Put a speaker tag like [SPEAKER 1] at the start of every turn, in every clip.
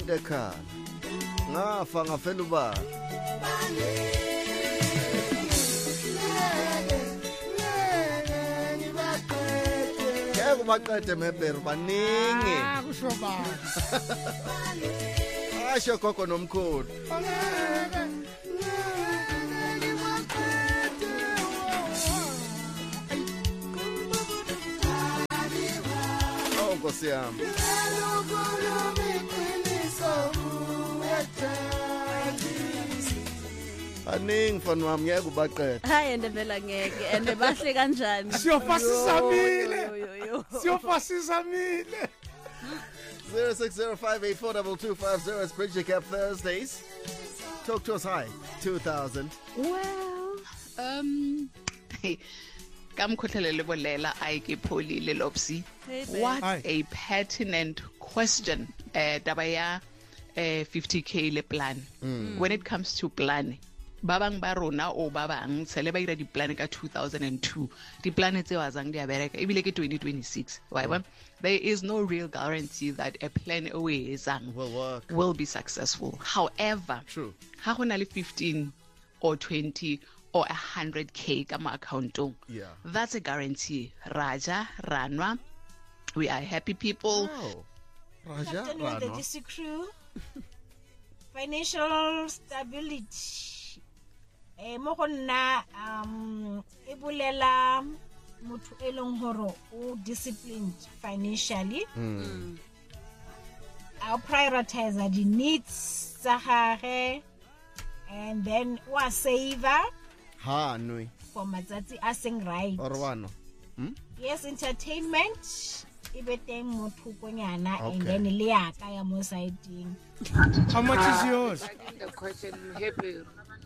[SPEAKER 1] Dekha ngafa ngafela ubaba ngeke ubaqede mebheru baningi
[SPEAKER 2] kusho baba
[SPEAKER 1] asho gogo nomkhulu Nkosi yami baningi mfana wami ngeke ubaqede
[SPEAKER 3] hayi ende vela ngeke ende bahle kanjani
[SPEAKER 2] siyofasisamile
[SPEAKER 1] 0605842250 is Bridge the Gap Thursdays. Talk to us. Hi 2000.
[SPEAKER 4] Well, kamkhuthelele bolela ayike pholile lopsi. What a pertinent question. Dabaya 50k le plan. When it comes to plan, babang ba rona o babang tshele ba ira di plan ka 2002. Di plan tse wa zang di abereka ebile ke 2026. Why? There is no real guarantee that a plan will be successful. However,
[SPEAKER 1] true.
[SPEAKER 4] Ha go na le 15 or 20 or 100k kama accountong.
[SPEAKER 1] Yeah.
[SPEAKER 4] That's a guarantee. Raja, Ranwa, we are happy people.
[SPEAKER 1] Oh. Raja,
[SPEAKER 5] Captain with the DC crew. Financial stability. Mo go nna e bolela motho e leng hore o disciplined financially. I'll prioritize the needs tsa gage and then wa saver
[SPEAKER 1] nui
[SPEAKER 5] for matsatsi a seng right.
[SPEAKER 1] or wano
[SPEAKER 5] Yes, entertainment ibe teng mo thokonyana and then le ya ka ya mo siding.
[SPEAKER 2] How much is yours?
[SPEAKER 6] The question happy.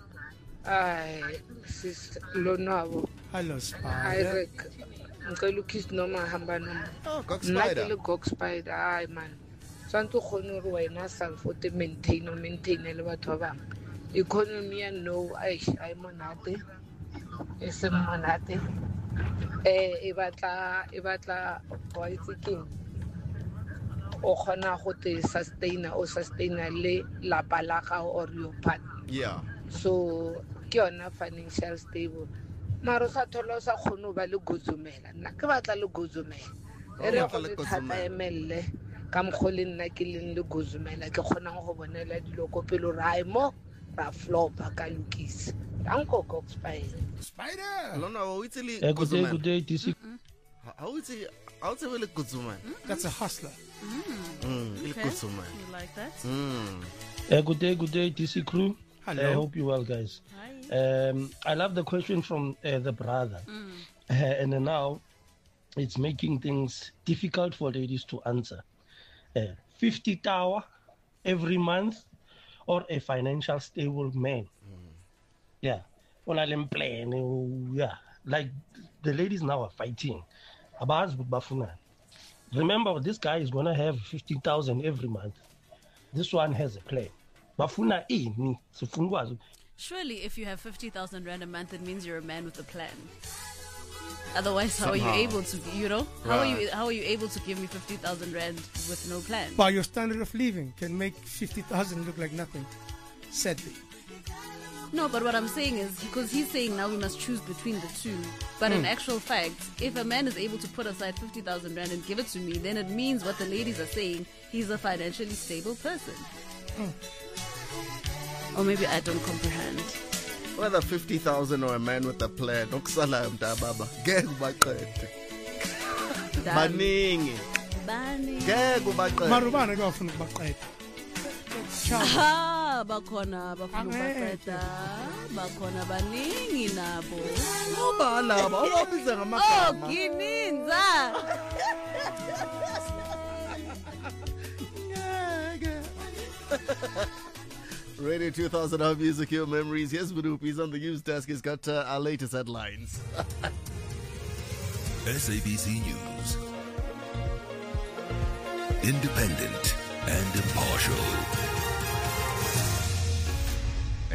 [SPEAKER 6] Sis Lonabo.
[SPEAKER 2] Hello,
[SPEAKER 6] I
[SPEAKER 2] Spider.
[SPEAKER 6] rek. Ngicela ukis noma hamba noma.
[SPEAKER 1] oh Gok
[SPEAKER 6] Nna ke
[SPEAKER 1] Spider
[SPEAKER 6] le Gok Spider. Ay man. Santo khone re wena self o te maintain le batho ba bang. Economy ya no ay monate. E se monate. E batla wa itse keng. O khona go te sustain le lapa la gago or your partner.
[SPEAKER 1] yeah
[SPEAKER 6] So ke yona financial stable maro sa thola sa khono ba le gozumela nna ke batla le gozumela e re go le thata emelle ka mogole nna ke leng le gozumela ke khona go bonela dilo ko pelo ra mo ra flop ka lukisa danko Gok
[SPEAKER 2] Spider.
[SPEAKER 1] lona o itsili
[SPEAKER 7] Good day, DC.
[SPEAKER 1] how itsi le kutsuma
[SPEAKER 2] That's a hustler.
[SPEAKER 1] le kutsuma
[SPEAKER 3] You like that?
[SPEAKER 7] Good day, DC crew.
[SPEAKER 2] Hello.
[SPEAKER 7] I hope you're well, guys.
[SPEAKER 3] Hi.
[SPEAKER 7] I love the question from the brother. And then now it's making things difficult for ladies to answer. 50 tower every month or a financial stable man. Yeah. Well, I'm playing. Yeah. Like the ladies now are fighting. Abaz Bafuna. Remember, this guy is going to have 50,000 every month. This one has a plan. Bafuna ni sifungwazo.
[SPEAKER 3] Surely if you have 50,000 rand a month, it means you're a man with a plan. Otherwise, how are
[SPEAKER 1] Somehow.
[SPEAKER 3] you able to,
[SPEAKER 1] Right.
[SPEAKER 3] how are you able to give me 50,000 rand with no plan?
[SPEAKER 2] But your standard of living can make 50,000 look like nothing. Sadly.
[SPEAKER 3] No, but what I'm saying is, because he's saying now we must choose between the two. But in actual fact, if a man is able to put aside 50,000 rand and give it to me, then it means what the ladies are saying, he's a financially stable person. Or maybe I don't comprehend.
[SPEAKER 1] whether 50,000 or a man with a plan okusala mntababa ngeke ubaqede baningi
[SPEAKER 3] Bani.
[SPEAKER 1] ngeke ubaqede
[SPEAKER 2] Marubana ke bafuna ukubaqeda.
[SPEAKER 3] Ah, bakhona bafuna
[SPEAKER 2] Angeke.
[SPEAKER 3] ukubaqeda. Bakhona baningi nabo.
[SPEAKER 1] ngoba laba uwabiza
[SPEAKER 3] Oh,
[SPEAKER 1] ngamagama
[SPEAKER 3] Gininza.
[SPEAKER 1] Radio 2000 our music, your memories. Here's Madoop. He's on the news desk. He's got our latest headlines.
[SPEAKER 8] SABC News. Independent and impartial.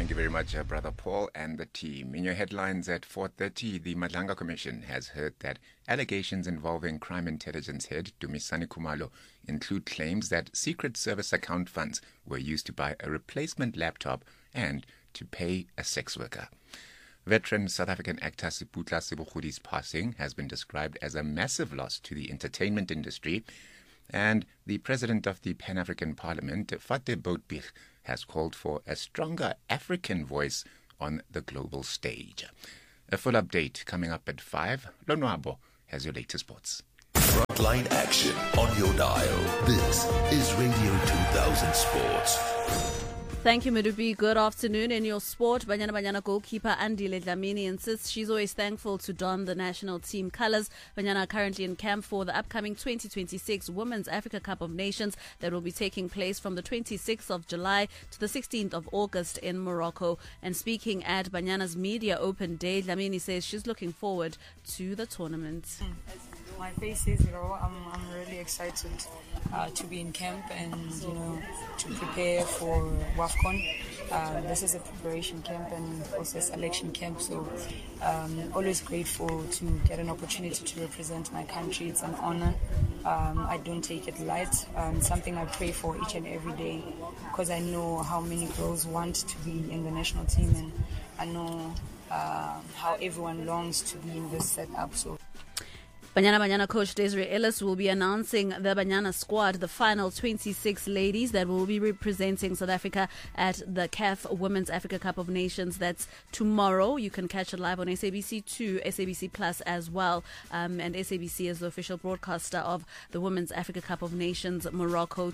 [SPEAKER 8] Thank you very much, Brother Paul and the team. In your headlines at 4:30, the Madlanga Commission has heard that allegations involving crime intelligence head Dumisani Khumalo include claims that Secret Service account funds were used to buy a replacement laptop and to pay a sex worker. Veteran South African actor Siputla Sebokgodi's passing has been described as a massive loss to the entertainment industry, and the president of the Pan-African Parliament, Fateh Boutbih, has called for a stronger African voice on the global stage. A full update coming up at 5. Lonwabo has your latest sports.
[SPEAKER 9] Frontline action on your dial. This is Radio 2000 Sports.
[SPEAKER 3] Thank you, Medupi. Good afternoon. In your sport, Banyana goalkeeper Andile Dlamini insists she's always thankful to don the national team colours. Banyana are currently in camp for the upcoming 2026 Women's Africa Cup of Nations that will be taking place from the 26th of July to the 16th of August in Morocco. And speaking at Banyana's Media Open Day, Dlamini says she's looking forward to the tournament.
[SPEAKER 10] My face says it all. I'm really excited to be in camp and to prepare for WAFCON. This is a preparation camp and also a selection camp, so always grateful to get an opportunity to represent my country. It's an honor. I don't take it light. Something I pray for each and every day because I know how many girls want to be in the national team, and I know how everyone longs to be in this setup. So.
[SPEAKER 3] Banyana coach Desiree Ellis will be announcing the Banyana squad, the final 26 ladies that will be representing South Africa at the CAF Women's Africa Cup of Nations. That's tomorrow. You can catch it live on SABC2, SABC Plus as well. And SABC is the official broadcaster of the Women's Africa Cup of Nations Morocco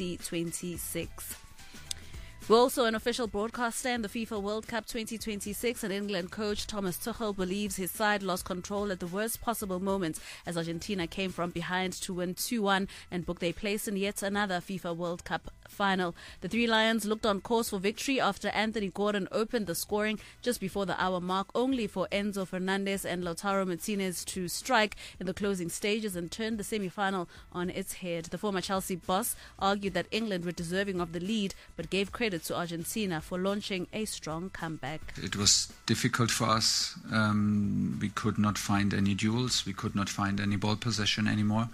[SPEAKER 3] 2026. We're also an official broadcaster in the FIFA World Cup 2026, and England coach Thomas Tuchel believes his side lost control at the worst possible moment as Argentina came from behind to win 2-1 and book their place in yet another FIFA World Cup final. The Three Lions looked on course for victory after Anthony Gordon opened the scoring just before the hour mark, only for Enzo Fernandez and Lautaro Martinez to strike in the closing stages and turn the semi-final on its head. The former Chelsea boss argued that England were deserving of the lead, but gave credit to Argentina for launching a strong comeback.
[SPEAKER 11] It was difficult for us. We could not find any duels. We could not find any ball possession anymore.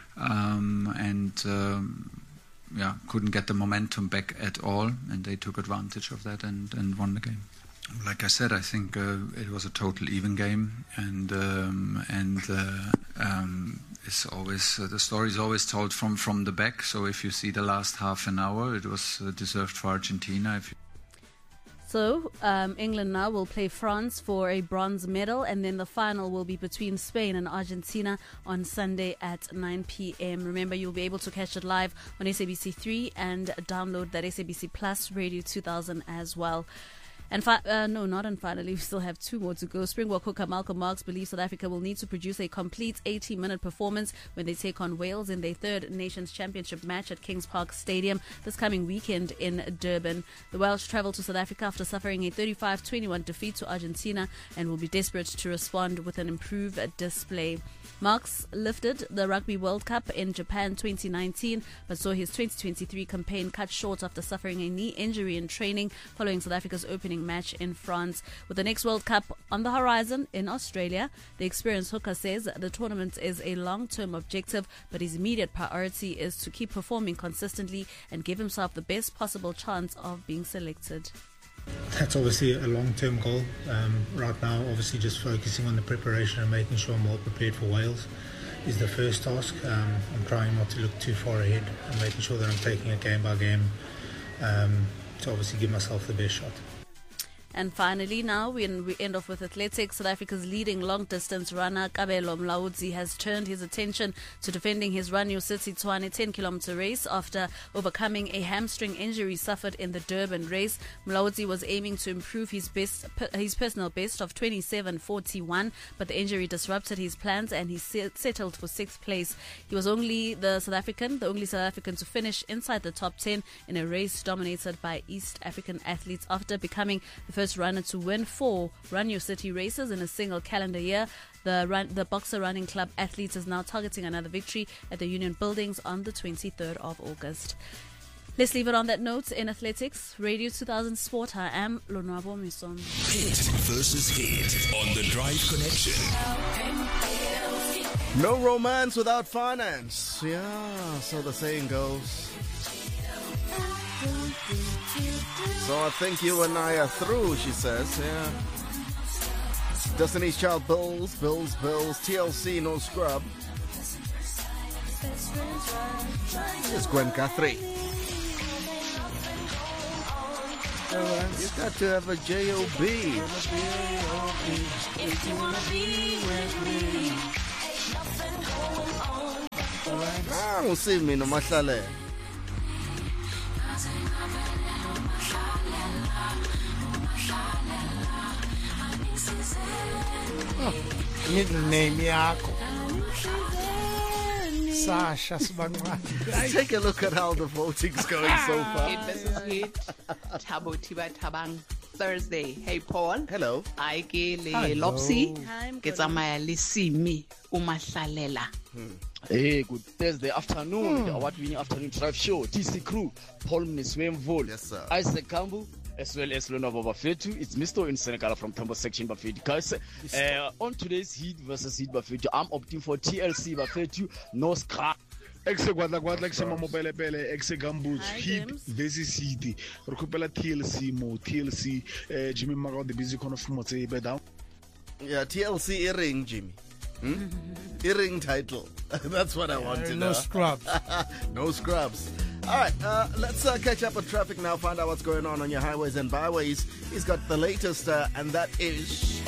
[SPEAKER 11] Couldn't get the momentum back at all. And they took advantage of that and won the game. Like I said, I think it was a total even game, it's always the story is always told from the back. So if you see the last half an hour, it was deserved for Argentina.
[SPEAKER 3] So England now will play France for a bronze medal, and then the final will be between Spain and Argentina on Sunday at 9 p.m. Remember, you'll be able to catch it live on SABC3 and download that SABC Plus Radio 2000 as well. And finally, we still have two more to go. Springbok hooker Malcolm Marx believes South Africa will need to produce a complete 80-minute performance when they take on Wales in their third Nations Championship match at Kings Park Stadium this coming weekend in Durban. The Welsh travel to South Africa after suffering a 35-21 defeat to Argentina and will be desperate to respond with an improved display. Marx lifted the Rugby World Cup in Japan 2019, but saw his 2023 campaign cut short after suffering a knee injury in training following South Africa's opening match in France. With the next World Cup on the horizon in Australia, the experienced hooker says the tournament is a long-term objective, but his immediate priority is to keep performing consistently and give himself the best possible chance of being selected.
[SPEAKER 12] That's obviously a long-term goal. Right now, obviously just focusing on the preparation and making sure I'm well prepared for Wales is the first task. I'm trying not to look too far ahead and making sure that I'm taking it game by game to obviously give myself the best shot.
[SPEAKER 3] And finally, now we end off with athletics. South Africa's leading long-distance runner, Kabelo Mlaudzi, has turned his attention to defending his Run Your City Tshwane 10-kilometer race after overcoming a hamstring injury suffered in the Durban race. Mlaudzi was aiming to improve his personal best of 27:41, but the injury disrupted his plans and he settled for 6th place. He was the only South African to finish inside the top 10 in a race dominated by East African athletes after becoming the first runner to win 4 Run Your City races in a single calendar year. The Boxer Running Club athletes is now targeting another victory at the Union Buildings on the 23rd of August. Let's leave it on that note. In athletics, Radio 2000 Sport, I am Lonwabo Mison.
[SPEAKER 9] Hit versus hit on the Drive Connection.
[SPEAKER 1] No romance without finance. Yeah, so the saying goes. So I think you and I are through, she says. Yeah. Destiny's Child, Bills. TLC, No Scrub. It's Gwen Guthrie. You got to have a J.O.B. If you wanna be with me, we'll see me no mahlale.
[SPEAKER 2] Middle name Yako. Sasha Sbanwa.
[SPEAKER 1] Take a look at how the voting's going so far.
[SPEAKER 4] Hit versus hit. Thabo Tiba Tabang. Thursday. Hey Paul.
[SPEAKER 1] Hello.
[SPEAKER 4] I ke le Lopsy. Ke tsamaya le Simi umahlalela.
[SPEAKER 13] Hey, good Thursday afternoon. The award-winning afternoon drive show. TC Crew. Paul Mniswemvul.
[SPEAKER 1] Yes, sir.
[SPEAKER 13] Isaac Kambu. As well as Lonwabo Bafetu. It's Mr. in Senegal from Tambo section Bafetu. Guys, on today's Heat versus Heat Bafetu, I'm opting for TLC Bafetu, no scrap.
[SPEAKER 14] Exe-Guadla-Guadla, exe-Mamopele-Pele, exe-Gambus, Heat versus Heat. Recupela TLC mo, TLC, Jimmy Mago, the busy corner from what's down.
[SPEAKER 1] Yeah, TLC earring, Jimmy. Earring title. That's what I want to know.
[SPEAKER 2] No scrubs.
[SPEAKER 1] No scrubs. All right, let's catch up with traffic now, find out what's going on your highways and byways. He's got the latest, and that is...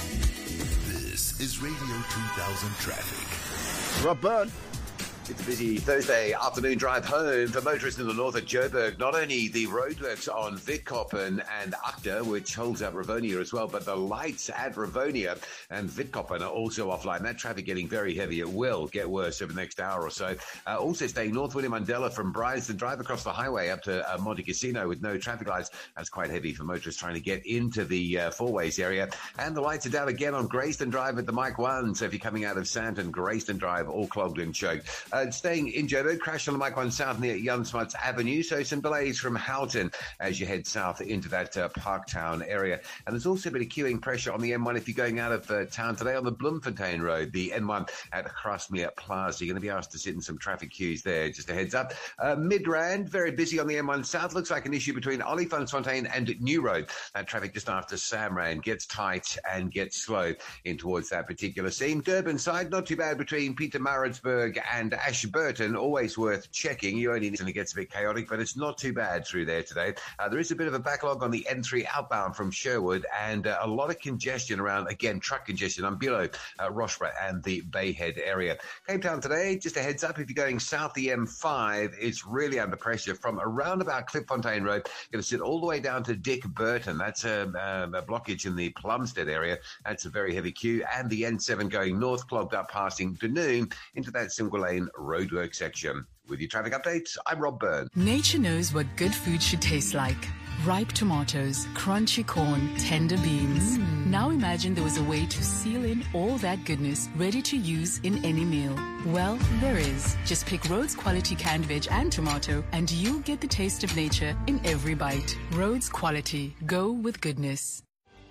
[SPEAKER 9] This is Radio 2000 Traffic.
[SPEAKER 1] Rob Byrne.
[SPEAKER 15] It's a busy Thursday afternoon drive home for motorists in the north at Joburg. Not only the roadworks on Witkoppen and Acta, which holds up Rivonia as well, but the lights at Rivonia and Witkoppen are also offline. That traffic getting very heavy. It will get worse over the next hour or so. Also staying north, William Mandela from Bryanston, drive across the highway up to Monte Cassino with no traffic lights. That's quite heavy for motorists trying to get into the four-ways area. And the lights are down again on Grayston Drive at the Mike 1. So if you're coming out of Sandton, Grayston Drive, all clogged and choked. Staying in Joburg, crash on the Mike 1 South near Jan Smuts Avenue. So some delays from Houghton as you head south into that Parktown area. And there's also a bit of queuing pressure on the M1 if you're going out of town today on the Bloemfontein Road, the N1 at Grasmere Plaza. You're going to be asked to sit in some traffic queues there. Just a heads up. Midrand, very busy on the M1 South. Looks like an issue between Olifantsfontein and New Road. That traffic just after Samrand gets tight and gets slow in towards that particular scene. Durban side, not too bad between Pietermaritzburg and Ashburton, always worth checking. You only need, and it gets a bit chaotic, but it's not too bad through there today. There is a bit of a backlog on the N3 outbound from Sherwood and a lot of congestion around, again, truck congestion on below Rochborough and the Bayhead area. Cape Town today, just a heads up, if you're going south the M5, it's really under pressure from around about Klipfontein Road. Going to sit all the way down to Dick Burton. That's a blockage in the Plumstead area. That's a very heavy queue. And the N7 going north, clogged up passing Dunoon into that single lane roadwork section. With your traffic updates, I'm Rob Byrne.
[SPEAKER 16] Nature knows what good food should taste like. Ripe tomatoes, crunchy corn, tender beans. Now imagine there was a way to seal in all that goodness ready to use in any meal. Well, there is. Just pick Rhodes Quality canned veg and tomato and you'll get the taste of nature in every bite. Rhodes Quality. Go with goodness.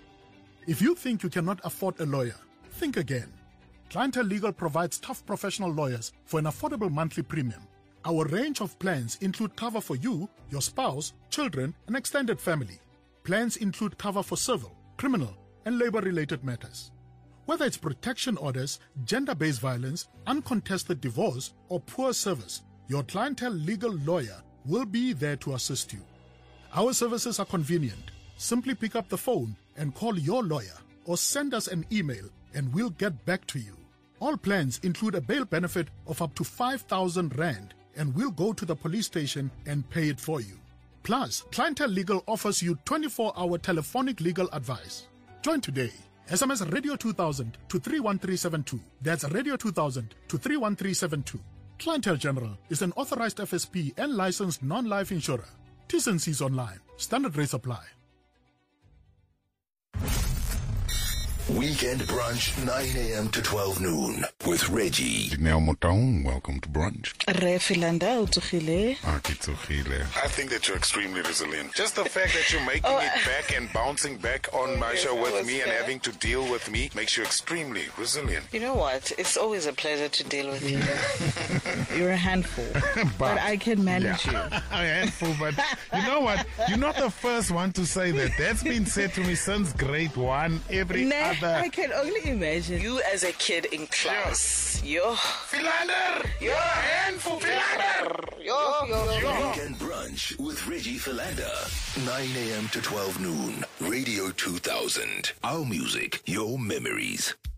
[SPEAKER 17] If you think you cannot afford a lawyer, think again. Clientele Legal provides tough professional lawyers for an affordable monthly premium. Our range of plans include cover for you, your spouse, children, and extended family. Plans include cover for civil, criminal, and labor-related matters. Whether it's protection orders, gender-based violence, uncontested divorce, or poor service, your Clientele Legal lawyer will be there to assist you. Our services are convenient. Simply pick up the phone and call your lawyer or send us an email and we'll get back to you. All plans include a bail benefit of up to 5,000 Rand and we'll go to the police station and pay it for you. Plus, Clientele Legal offers you 24-hour telephonic legal advice. Join today. SMS Radio 2000 to 31372. That's Radio 2000 to 31372. Clientele General is an authorized FSP and licensed non-life insurer. T's and C's online. Standard rates apply.
[SPEAKER 9] Weekend brunch, 9 a.m. to 12 noon with Reggie.
[SPEAKER 18] Now Motown, welcome to brunch.
[SPEAKER 19] I
[SPEAKER 18] think that you're extremely resilient. Just the fact that you're making it back and bouncing back on my show with me and having to deal with me makes you extremely resilient.
[SPEAKER 19] You know what? It's always a pleasure to deal with you. You're a handful, but I can manage you.
[SPEAKER 18] A handful, but you know what? You're not the first one to say that. That's been said to me since grade 1.
[SPEAKER 19] I can only imagine you as a kid in class. Yo.
[SPEAKER 18] Philander! You're a handful, Philander!
[SPEAKER 9] Weekend brunch with Reggie Philander. 9 a.m. to 12 noon. Radio 2000. Our music, your memories.